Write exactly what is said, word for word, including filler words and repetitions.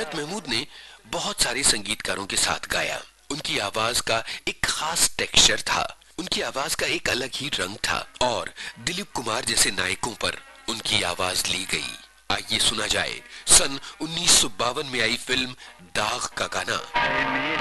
रियात महमूद ने बहुत सारे संगीतकारों के साथ गाया। उनकी आवाज का एक खास टेक्सचर था, उनकी आवाज का एक अलग ही रंग था और दिलीप कुमार जैसे नायकों पर उनकी आवाज ली गई। आइए सुना जाए सन उन्नीस सौ बावन में आई फिल्म दाग का गाना।